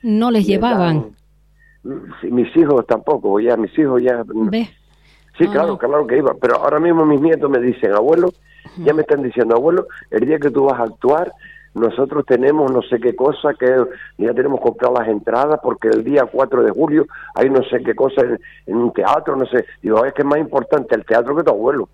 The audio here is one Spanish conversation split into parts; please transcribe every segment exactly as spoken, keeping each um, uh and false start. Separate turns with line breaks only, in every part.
no les llevaban.
Dan, mis hijos tampoco, ya mis hijos ya...
¿Ves?
Sí,
no,
claro,
no.
claro que iba, pero ahora mismo mis nietos me dicen, abuelo, uh-huh. ya me están diciendo, abuelo, el día que tú vas a actuar, nosotros tenemos no sé qué cosa, que ya tenemos que comprar las entradas, porque el día cuatro de julio hay no sé qué cosa en, en un teatro, no sé. Digo, es que es más importante el teatro que tu abuelo.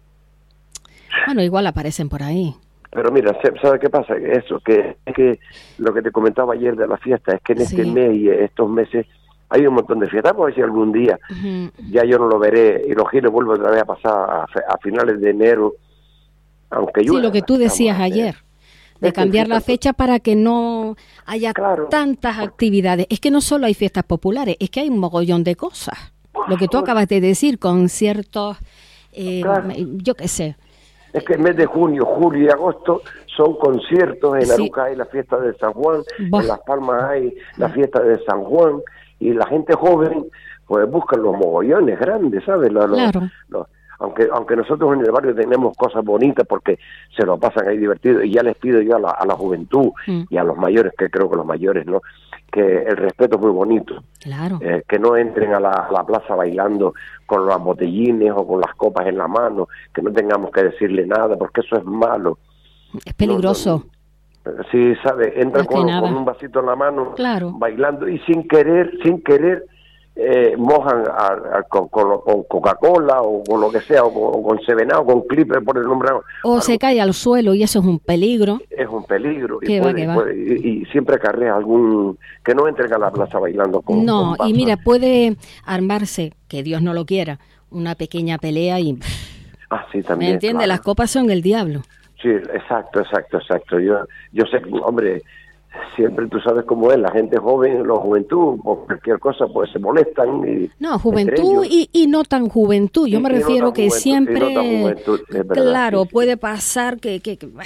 Bueno, igual aparecen por ahí.
Pero mira, ¿sabes qué pasa? Eso, que es que lo que te comentaba ayer de la fiesta, es que en este
sí.
mes y estos meses hay un montón de fiestas, por si algún día uh-huh. ya yo no lo veré y los giros vuelvo otra vez a pasar a, a finales de enero, aunque llueva.
Sí, lo que tú decías ayer, de cambiar la fecha para que no haya claro. tantas actividades. Es que no solo hay fiestas populares, es que hay un mogollón de cosas. Lo que tú acabas de decir, conciertos, eh, claro. yo qué sé.
Es que el mes de junio, julio y agosto son conciertos, en sí. Aruca hay la fiesta de San Juan, Boh. en Las Palmas hay la fiesta de San Juan, y la gente joven pues buscan los mogollones grandes, ¿sabes? Los,
claro.
Los, los, aunque aunque nosotros en el barrio tenemos cosas bonitas porque se lo pasan ahí divertido, y ya les pido yo a la, a la juventud mm. y a los mayores, que creo que los mayores, ¿no? Que el respeto es muy bonito.
Claro.
Eh, que no entren a la, a la plaza bailando con los botellines o con las copas en la mano, que no tengamos que decirle nada, porque eso es malo.
Es peligroso.
No, no, sí, ¿sabes? Entran con, con un vasito en la mano,
claro.
bailando, y sin querer, sin querer, eh, mojan a, a, con, con, con Coca-Cola o con lo que sea, o con, o con Seven-Up, o con Clipper, por el nombre.
O algo. Se cae al suelo y eso es un peligro.
Es un peligro.
¿Qué
y,
va,
puede,
qué va?
Puede, y, y siempre acarrea algún... Que no entren a la plaza bailando con...
No,
con
y mira, puede armarse, que Dios no lo quiera, una pequeña pelea y...
Ah, sí, también.
¿Me entiendes?
Claro.
Las copas son el diablo.
Sí, exacto, exacto, exacto. Yo yo sé, hombre, siempre tú sabes cómo es, la gente joven, la juventud, por cualquier cosa, pues se molestan. Y
no, juventud y, y no tan juventud. Yo
y,
me refiero no que juventud, siempre,
no juventud, es verdad,
claro,
sí,
puede pasar que, que, que,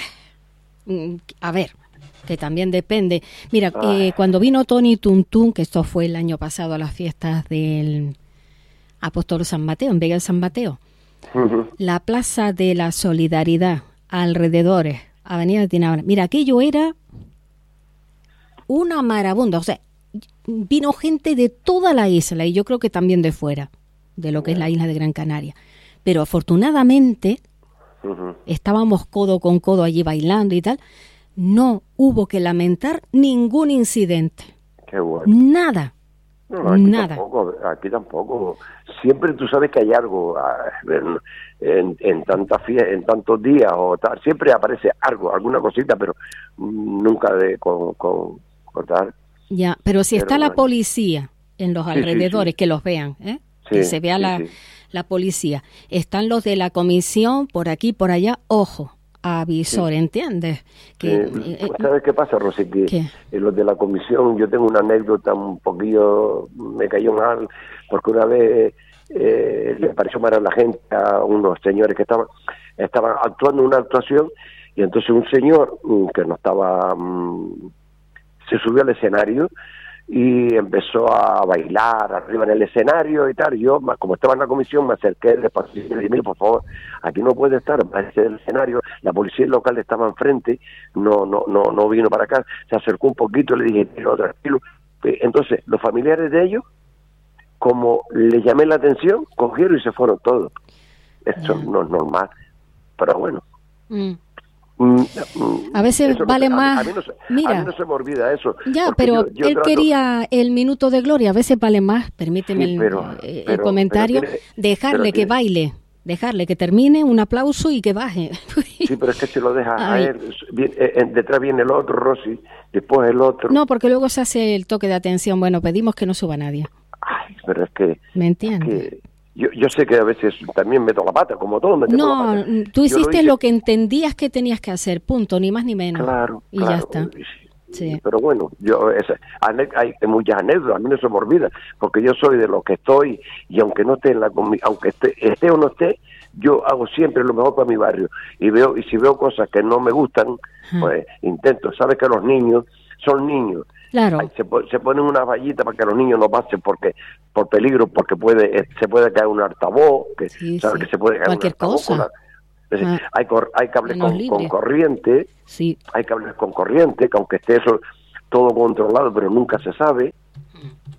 a ver, que también depende. Mira, eh, cuando vino Tony Tuntún, que esto fue el año pasado a las fiestas del Apóstol San Mateo, en Vega de San Mateo, uh-huh. la Plaza de la Solidaridad, alrededores, Avenida de Tinabra. Mira, aquello era una marabunda, o sea, vino gente de toda la isla y yo creo que también de fuera, de lo que es la isla de Gran Canaria. Pero afortunadamente, uh-huh. estábamos codo con codo allí bailando y tal, no hubo que lamentar ningún incidente.
Qué bueno.
Nada.
No, aquí
Nada.
Tampoco, aquí tampoco. Siempre tú sabes que hay algo en, en, en tantas fiestas, en tantos días o tal. Siempre aparece algo, alguna cosita, pero nunca de con, con, con tal.
Ya, pero si pero está bueno. la policía en los sí, alrededores, sí, sí. que los vean, ¿eh? Sí, que se vea sí, la, sí. la policía. Están los de la comisión por aquí, por allá, ojo. Avisor, sí. ¿entiendes? Que,
eh, eh, ¿Sabes qué pasa, Rosy? Que ¿qué? En los de la comisión, yo tengo una anécdota un poquillo, me cayó mal, porque una vez eh, le pareció mal a la gente, a unos señores que estaban, estaban actuando una actuación, y entonces un señor que no estaba, um, se subió al escenario y empezó a bailar arriba en el escenario y tal. Yo, como estaba en la comisión, me acerqué despacio y le dije, mire, por favor, aquí no puede estar, parece el escenario. La policía local estaba enfrente, no no no no vino para acá, se acercó un poquito, le dije, no, tranquilo. Entonces, los familiares de ellos, como les llamé la atención, cogieron y se fueron todos. Esto yeah. no es normal, pero bueno.
Mm. A veces eso vale
no,
más.
A, a, mí no se,
Mira,
a mí no se me olvida eso.
Ya, pero yo, yo él trato... quería el minuto de gloria. A veces vale más, permíteme
sí, pero,
el, el
pero,
comentario,
pero tiene,
dejarle
pero
que baile, dejarle que termine, un aplauso y que baje.
Sí, pero es que si lo dejas a él, viene, eh, detrás viene el otro, Rosy, después el otro.
No, porque luego se hace el toque de atención. Bueno, pedimos que no suba nadie.
Ay, pero es que.
¿Me entiendes?
Es que, Yo, yo sé que a veces también meto la pata, como todo meto
no,
la pata.
Tú hiciste lo, lo que entendías que tenías que hacer, punto, ni más ni menos.
Claro,
y
claro.
ya está.
Sí. Pero bueno, yo esa, hay muchas anécdotas, a mí no se me olvida, porque yo soy de los que estoy, y aunque no esté en la aunque esté, esté o no esté, yo hago siempre lo mejor para mi barrio. Y veo y si veo cosas que no me gustan, Ajá. pues intento. Sabes que los niños son niños.
Claro.
Se, se ponen una vallita para que los niños no pasen porque por peligro, porque puede se puede caer un altavoz, que
sí,
sabes
sí.
que se puede caer
cualquier
un altavoz
cosa.
La, decir, ah. hay cor, hay cables con, con corriente,
sí.
hay cables con corriente, que aunque esté eso todo controlado, pero nunca se sabe.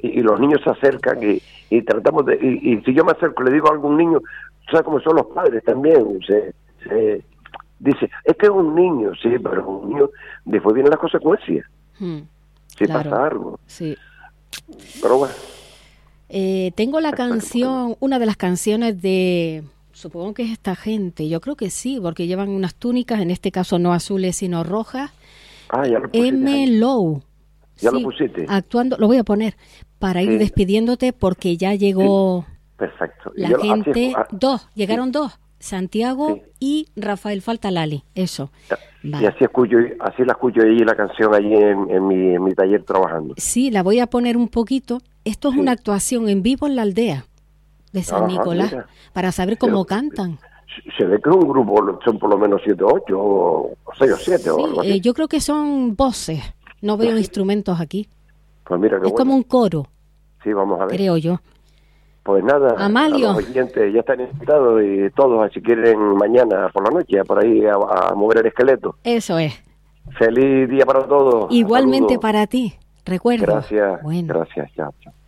y, y los niños se acercan y, y tratamos de, y, y si yo me acerco le digo a algún niño, ¿sabes cómo son los padres también? Se, se dice, es que es un niño, sí, pero es un niño, después vienen las consecuencias,
hmm,
si
claro,
pasa algo.
Sí.
Pero bueno.
Eh, tengo la canción, una de las canciones de, supongo que es esta gente, yo creo que sí, porque llevan unas túnicas, en este caso no azules sino rojas.
Ah, ya lo pusiste.
M. Lowe.
Ya
sí,
lo pusiste.
Actuando, lo voy a poner para ir
sí.
despidiéndote porque ya llegó
sí. Perfecto.
la
yo,
gente,
así, ah,
dos, llegaron
sí.
dos, Santiago
sí.
y Rafael Faltalali, eso.
Y
vale.
así escucho, así la escucho allí la canción allí en, en, mi, en mi taller trabajando.
Sí, la voy a poner un poquito. Esto es
sí.
una actuación en vivo en la aldea de San
Ajá,
Nicolás,
mira.
para saber cómo
Pero,
cantan.
Se ve que es un grupo, son por lo menos siete o ocho, o seis o siete,
sí,
o algo así.
Eh, yo creo que son voces, no veo instrumentos aquí.
Pues mira qué
es
bueno.
como un coro.
Sí, vamos a ver.
Creo yo.
Pues nada,
Amalio.
a los oyentes ya están invitados y todos, si quieren, mañana por la noche, por ahí a, a mover el esqueleto.
Eso es.
Feliz día para todos.
Igualmente
Saludos.
para ti. Recuerda.
Gracias,
bueno.
gracias, chao, chao.